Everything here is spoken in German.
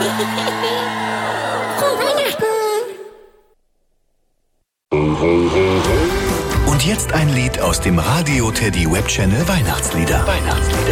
Und jetzt ein Lied aus dem Radio Teddy Web Channel Weihnachtslieder.